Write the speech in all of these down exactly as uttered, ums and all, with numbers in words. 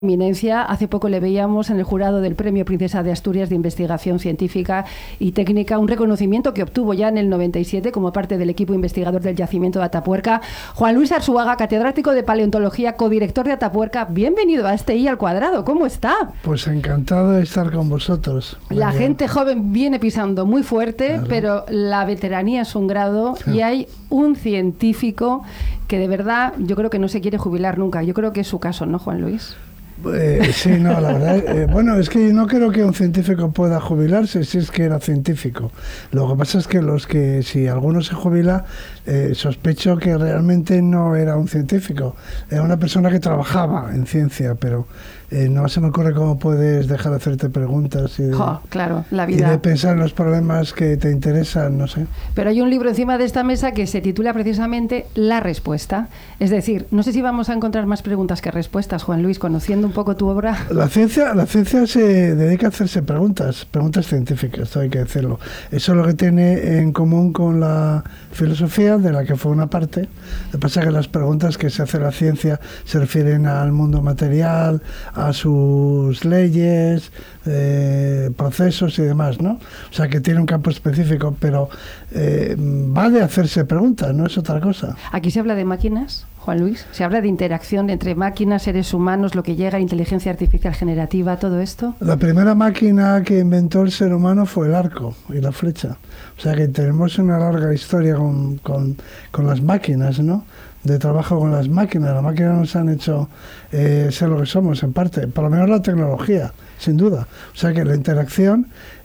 eminencia. Hace poco le veíamos en el jurado del Premio Princesa de Asturias de Investigación Científica y Técnica, un reconocimiento que obtuvo ya en el noventa y siete como parte del equipo investigador del yacimiento de Atapuerca. Juan Luis Arzuaga, catedrático de Paleontología, codirector de Atapuerca, bienvenido a este I al Cuadrado. ¿Cómo está? Pues encantado de estar con vosotros. Muy la bien. gente joven viene pisando muy fuerte, claro, pero la veteranía es un grado, claro, y hay un científico que de verdad yo creo que no se quiere jubilar nunca. Yo creo que es su caso, ¿no, Juan Luis? Eh, sí, no, la verdad, eh, bueno, es que yo no creo que un científico pueda jubilarse si es que era científico. Lo que pasa es que los que, si alguno se jubila, eh, sospecho que realmente no era un científico, era una persona que trabajaba en ciencia, pero eh, no se me ocurre cómo puedes dejar de hacerte preguntas y de, oh, claro, la vida. y de pensar en los problemas que te interesan, no sé. Pero hay un libro encima de esta mesa que se titula precisamente La Respuesta. Es decir, no sé si vamos a encontrar más preguntas que respuestas, Juan Luis, conociendo un poco tu obra. La ciencia, la ciencia se dedica a hacerse preguntas, preguntas científicas, esto hay que decirlo. Eso es lo que tiene en común con la filosofía, de la que fue una parte. Lo que pasa es que las preguntas que se hace la ciencia se refieren al mundo material, a sus leyes, eh, procesos y demás, ¿no? O sea, que tiene un campo específico, pero eh, va de hacerse preguntas, no es otra cosa. Aquí se habla de máquinas, Juan Luis, se habla de interacción entre máquinas, seres humanos, lo que llega a inteligencia artificial generativa, todo esto. La primera máquina que inventó el ser humano fue el arco y la flecha. O sea que tenemos una larga historia con, con, con las máquinas, ¿no? De trabajo con las máquinas. Las máquinas nos han hecho eh, ser lo que somos, en parte. Por lo menos la tecnología, sin duda. O sea que la interacción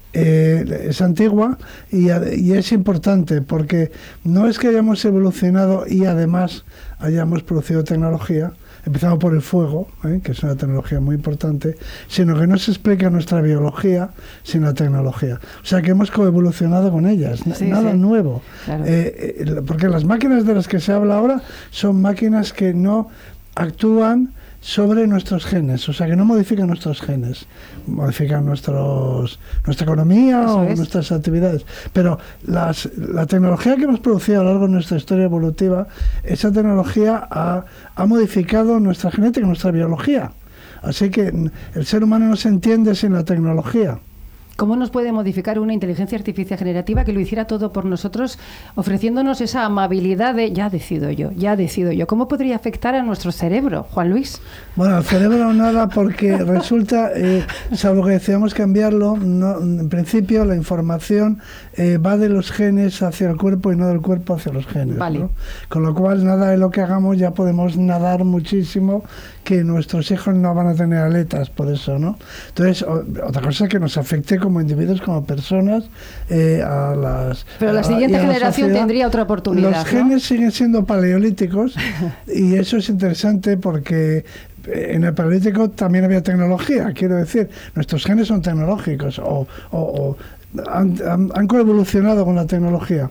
eh, es antigua y, y es importante, porque no es que hayamos evolucionado y además hayamos producido tecnología, empezamos por el fuego, ¿eh? que es una tecnología muy importante, sino que no se explica nuestra biología sin la tecnología. O sea que hemos coevolucionado con ellas, sí, nada sí. nuevo. Claro. Eh, eh, porque las máquinas de las que se habla ahora son máquinas que no actúan sobre nuestros genes, o sea que no modifican nuestros genes, modifican nuestros nuestra economía Eso o es. nuestras actividades, pero las, la tecnología que hemos producido a lo largo de nuestra historia evolutiva, esa tecnología ha, ha modificado nuestra genética, nuestra biología, así que el ser humano no se entiende sin la tecnología. ¿Cómo nos puede modificar una inteligencia artificial generativa que lo hiciera todo por nosotros, ofreciéndonos esa amabilidad de ya decido yo, ya decido yo? ¿Cómo podría afectar a nuestro cerebro, Juan Luis? Bueno, al cerebro nada, porque resulta, eh, salvo que decidamos cambiarlo, no, en principio la información eh, va de los genes hacia el cuerpo y no del cuerpo hacia los genes. Vale. ¿no? Con lo cual, nada de lo que hagamos ya podemos nadar muchísimo, que nuestros hijos no van a tener aletas por eso, ¿no? Entonces, o, otra cosa que nos afecte como individuos, como personas, eh, a las... Pero la siguiente a, la generación sociedad. Tendría otra oportunidad, Los genes ¿no? siguen siendo paleolíticos y eso es interesante porque en el paleolítico también había tecnología, quiero decir, nuestros genes son tecnológicos o, o, o Han, han, han coevolucionado con la tecnología,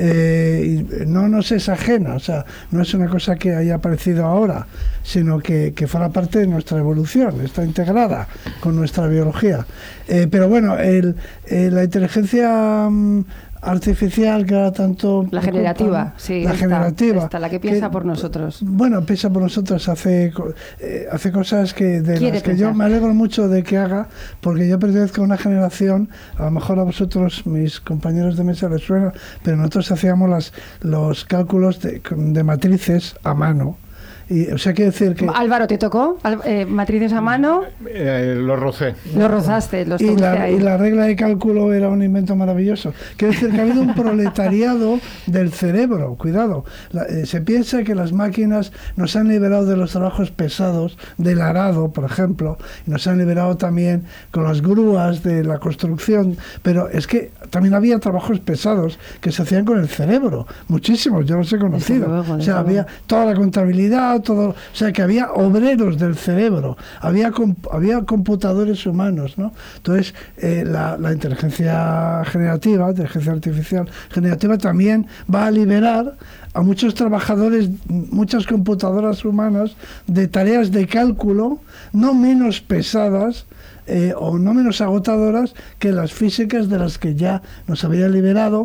eh, y no nos es ajena, o sea, no es una cosa que haya aparecido ahora, sino que, que forma parte de nuestra evolución, está integrada con nuestra biología. Eh, pero bueno, el, eh, la inteligencia um, artificial que ahora tanto... La generativa, sí, la esta, generativa. Esta, la que piensa que, por nosotros. Bueno, piensa por nosotros, hace, eh, hace cosas que de las que pensar. yo me alegro mucho de que haga, porque yo pertenezco a una generación, a lo mejor a vosotros, mis compañeros de mesa les suena, pero nosotros hacíamos las, los cálculos de, de matrices a mano. Y, o sea, quiere decir que... Álvaro, ¿te tocó eh, matrices a mano? Eh, lo rocé. Lo rozaste, los y la, ahí. y la regla de cálculo era un invento maravilloso. Quiere decir que ha habido un proletariado del cerebro, cuidado. La, eh, se piensa que las máquinas nos han liberado de los trabajos pesados, del arado, por ejemplo, y nos han liberado también con las grúas de la construcción, pero es que también había trabajos pesados que se hacían con el cerebro, muchísimos, yo los he conocido. Luego, o sea, había toda la contabilidad, todo, o sea, que había obreros del cerebro, había comp había computadores humanos, ¿no? Entonces, eh, la, la inteligencia generativa, inteligencia artificial generativa también va a liberar a muchos trabajadores, muchas computadoras humanas, de tareas de cálculo no menos pesadas eh, o no menos agotadoras que las físicas de las que ya nos había liberado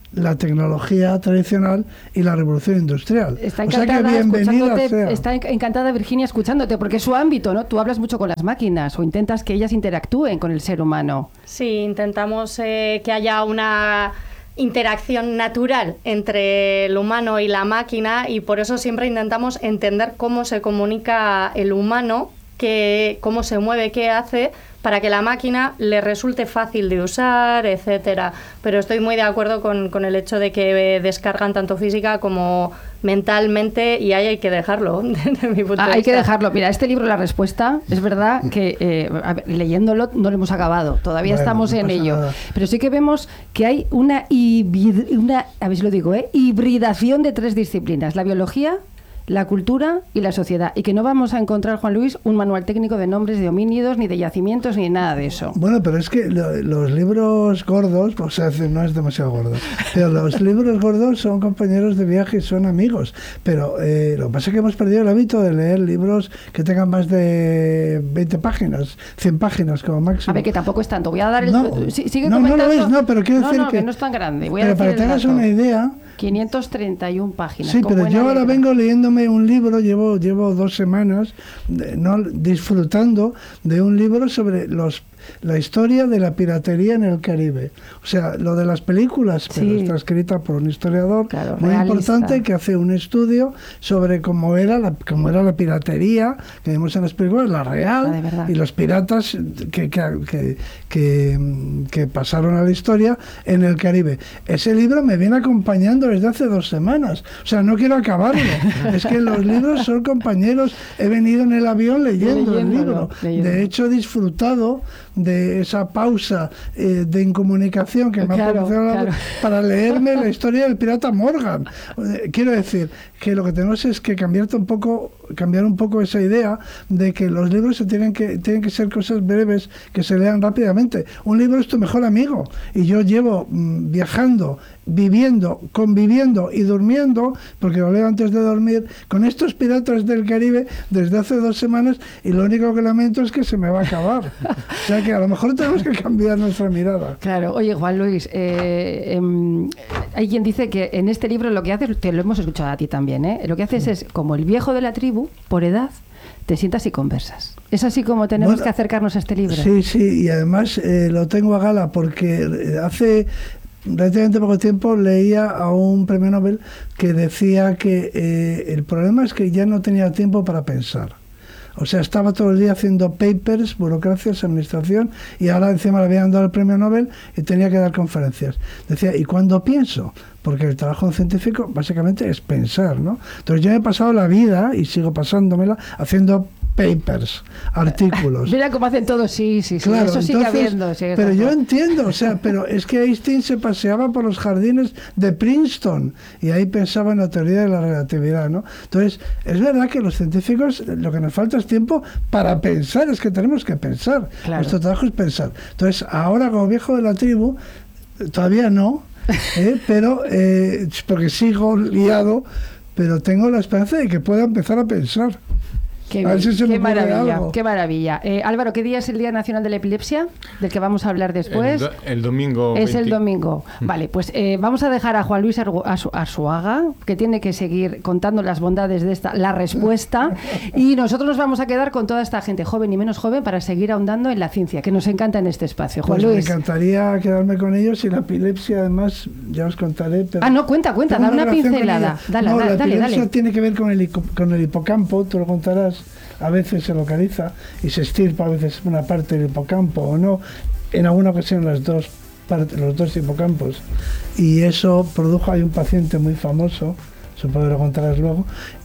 la tecnología tradicional y la revolución industrial. Está o sea encantada, que bienvenida sea. Está encantada Virginia escuchándote, porque es su ámbito, ¿no? Tú hablas mucho con las máquinas o intentas que ellas interactúen con el ser humano. Sí, intentamos eh, que haya una interacción natural entre el humano y la máquina, y por eso siempre intentamos entender cómo se comunica el humano, que, cómo se mueve, qué hace, para que la máquina le resulte fácil de usar, etcétera. Pero estoy muy de acuerdo con, con el hecho de que descargan tanto física como mentalmente, y ahí hay que dejarlo, desde mi punto ah, de hay vista. que dejarlo. Mira, este libro, La Respuesta, es verdad que eh, a ver, leyéndolo no lo hemos acabado, todavía bueno, estamos no en ello. Nada. Pero sí que vemos que hay una, hibrid, una a ver si lo digo, ¿eh? hibridación de tres disciplinas: la biología, la cultura y la sociedad, y que no vamos a encontrar, Juan Luis, un manual técnico de nombres de homínidos, ni de yacimientos, ni nada de eso. Bueno, pero es que lo, los libros gordos, o sea, no es demasiado gordo, pero los libros gordos son compañeros de viaje y son amigos, pero eh, lo que pasa es que hemos perdido el hábito de leer libros que tengan más de veinte páginas, cien páginas como máximo. A ver, que tampoco es tanto, voy a dar el... No, sí, sigue no, no lo es, no, pero quiero no, decir no, que... que no es tan grande, voy pero a para que tengas una idea... quinientas treinta y una páginas. Sí, pero yo ahora letra. vengo leyéndome un libro, llevo llevo dos semanas de, no, disfrutando de un libro sobre los la historia de la piratería en el Caribe. O sea, lo de las películas, pero sí. Está escrita por un historiador claro, muy realista. importante que hace un estudio sobre cómo era la, cómo era la piratería que vemos en las películas, la real, la y los piratas que, que, que, que, que pasaron a la historia en el Caribe. Ese libro me viene acompañando desde hace dos semanas. O sea, no quiero acabarlo. Es que los libros son compañeros. He venido en el avión leyendo el libro. Leyendo. De hecho, he disfrutado de esa pausa eh, de incomunicación que me claro, ha proporcionado claro. para leerme la historia del pirata Morgan. Eh, quiero decir que lo que tenemos es que cambiar un poco, cambiar un poco esa idea de que los libros se tienen que tienen que ser cosas breves que se lean rápidamente. Un libro es tu mejor amigo, y yo llevo mmm, viajando, viviendo, conviviendo y durmiendo, porque lo leo antes de dormir, con estos piratas del Caribe desde hace dos semanas, y lo único que lamento es que se me va a acabar. O sea que a lo mejor tenemos que cambiar nuestra mirada. Claro. Oye, Juan Luis, eh, eh, hay quien dice que en este libro lo que haces, te lo hemos escuchado a ti también, ¿eh? Lo que haces es, como el viejo de la tribu, por edad, te sientas y conversas. ¿Es así como tenemos bueno, que acercarnos a este libro? Sí, sí, y además eh, lo tengo a gala porque hace relativamente poco tiempo leía a un premio Nobel que decía que eh, el problema es que ya no tenía tiempo para pensar. O sea, estaba todo el día haciendo papers, burocracias, administración, y ahora encima le habían dado el premio Nobel y tenía que dar conferencias. Decía, ¿y cuándo pienso? Porque el trabajo científico básicamente es pensar, ¿no? Entonces yo he pasado la vida, y sigo pasándomela, haciendo papers, artículos. Mira cómo hacen todos, sí, sí, sí. Claro, eso sigue entonces, habiendo. Sigue pero tanto. yo entiendo, o sea, pero es que Einstein se paseaba por los jardines de Princeton y ahí pensaba en la teoría de la relatividad, ¿no? Entonces, es verdad que los científicos lo que nos falta es tiempo para pensar, es que tenemos que pensar. Claro. Nuestro trabajo es pensar. Entonces, ahora como viejo de la tribu, todavía no, ¿eh? pero eh, porque sigo liado, pero tengo la esperanza de que pueda empezar a pensar. Qué, a ver si se qué maravilla, algo. qué maravilla. Eh, Álvaro, ¿qué día es el Día Nacional de la Epilepsia? Del que vamos a hablar después. El, do, el domingo. Es veinte. El domingo. Vale, pues eh, vamos a dejar a Juan Luis Arzuaga, que tiene que seguir contando las bondades de esta, La Respuesta, y nosotros nos vamos a quedar con toda esta gente joven y menos joven para seguir ahondando en la ciencia, que nos encanta en este espacio. Juan pues Luis. Me encantaría quedarme con ellos, y la epilepsia, además, ya os contaré. Pero ah, no, cuenta, cuenta, da una, una pincelada. Dale, no, dale, la dale, epilepsia dale. tiene que ver con el, con el hipocampo, tú lo contarás. A veces se localiza y se estirpa a veces una parte del hipocampo o no, en alguna ocasión las dos partes, los dos hipocampos, y eso produjo, hay un paciente muy famoso, supongo que lo contarás luego,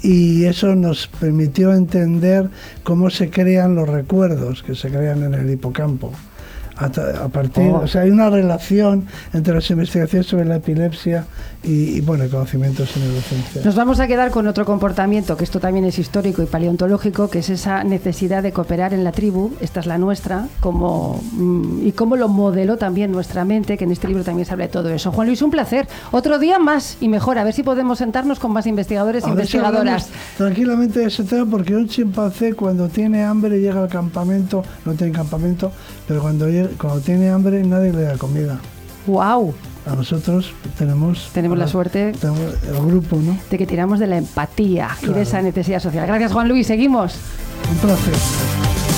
y eso nos permitió entender cómo se crean los recuerdos que se crean en el hipocampo. A, a partir, oh. o sea, hay una relación entre las investigaciones sobre la epilepsia y, y bueno, conocimientos en neurociencia. Nos vamos a quedar con otro comportamiento, que esto también es histórico y paleontológico, que es esa necesidad de cooperar en la tribu. Esta es la nuestra, como mmm, y cómo lo modeló también nuestra mente, que en este libro también se habla de todo eso. Juan Luis, un placer. Otro día más y mejor, a ver si podemos sentarnos con más investigadores e investigadoras. Si tranquilamente de ese tema, porque un chimpancé cuando tiene hambre llega al campamento, no tiene campamento, pero cuando llega, cuando tiene hambre nadie le da comida. ¡Wow! A nosotros tenemos... Tenemos la suerte... Tenemos el grupo, ¿no? De que tiramos de la empatía, claro, y de esa necesidad social. Gracias, Juan Luis. Seguimos. Un placer.